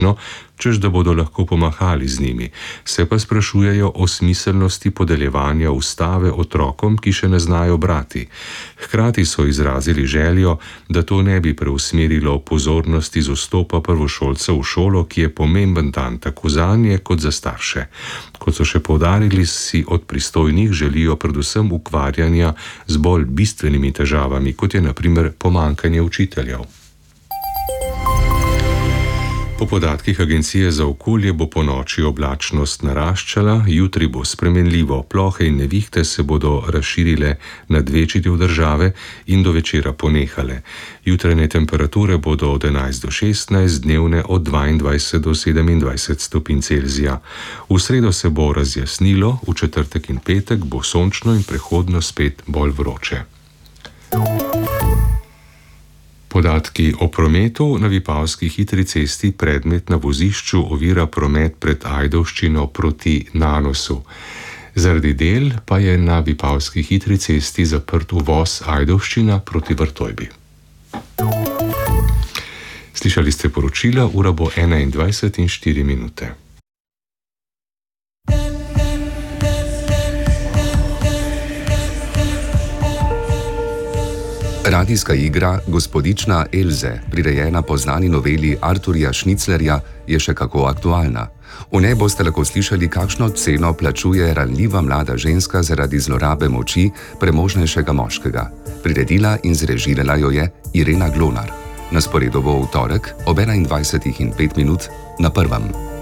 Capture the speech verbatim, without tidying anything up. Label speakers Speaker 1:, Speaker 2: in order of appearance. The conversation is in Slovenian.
Speaker 1: čež da bodo lahko pomahali z njimi, se pa sprašujejo o smiselnosti podeljevanja ustave otrokom, ki še ne znajo brati. Hkrati so izrazili željo, da to ne bi preusmerilo pozornosti z vstopa prvošolcev v šolo, ki je pomemben dan tako zanje kot za starše. Kot so še poudarili, si od pristojnih želijo predvsem ukvarjanja z bolj bistvenimi težavami, kot je na primer pomanjkanje učiteljev. Po podatkih Agencije za okolje bo ponoči oblačnost naraščala, jutri bo spremenljivo, plohe in nevihte se bodo razširile nad večji del države in do večera ponehale. Jutranje temperature bodo od enajst do šestnajst, dnevne od dvaindvajset do sedemindvajset stopinj Celzija. V sredo se bo razjasnilo, v četrtek in petek bo sončno in prehodno spet bolj vroče. Podatki o prometu na Vipavski hitri cesti predmet na vozišču ovira promet pred Ajdovščino proti Nanosu. Zaradi del pa je na Vipavski hitri cesti zaprt uvoz Ajdovščina proti Vrtojbi. Slišali ste poročila, ura bo enaindvajset in štiri minute.
Speaker 2: Radijska igra Gospodična Elze, prirejena po znani noveli Arturja Šniclerja, je še kako aktualna. V njej boste lahko slišali, kakšno ceno plačuje ranljiva mlada ženska zaradi zlorabe moči premožnejšega moškega. Priredila in zrežirala jo je Irena Glonar. Na sporedu bo v torek ob enaindvajsetih in pet minut na Prvem.